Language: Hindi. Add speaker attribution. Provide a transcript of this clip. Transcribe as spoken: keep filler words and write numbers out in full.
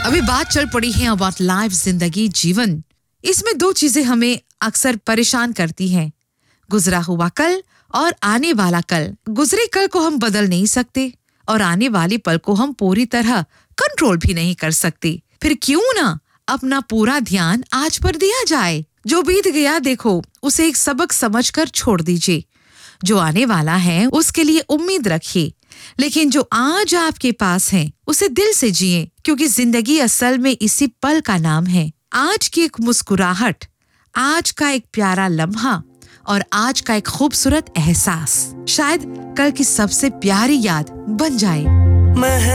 Speaker 1: अभी बात चल पड़ी है अबाउट लाइफ, जिंदगी, जीवन। इसमें दो चीजें हमें अक्सर परेशान करती हैं, गुजरा हुआ कल और आने वाला कल। गुजरे कल को हम बदल नहीं सकते और आने वाले पल को हम पूरी तरह कंट्रोल भी नहीं कर सकते। फिर क्यों ना अपना पूरा ध्यान आज पर दिया जाए। जो बीत गया देखो उसे एक सबक समझकर छोड़ दीजिए। जो आने वाला है उसके लिए उम्मीद रखिए, लेकिन जो आज आपके पास है उसे दिल से जिए, क्योंकि जिंदगी असल में इसी पल का नाम है। आज की एक मुस्कुराहट, आज का एक प्यारा लम्हा और आज का एक खूबसूरत एहसास शायद कल की सबसे प्यारी याद बन जाए।